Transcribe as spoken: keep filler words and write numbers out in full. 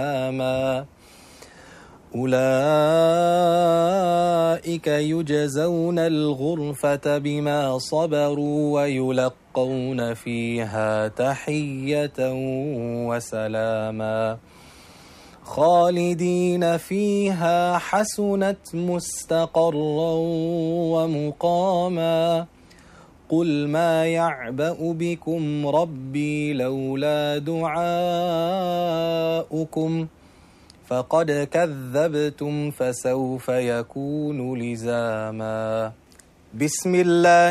وسلاما أولئك يجزون الغرفة بما صبروا ويلقون فيها تحية وسلاما خالدين فيها حسنت مستقرا ومقاما قل ما يعبأ بكم ربي لولا دعاؤكم فقد كذبتم فسوف يكون لزاما. بسم الله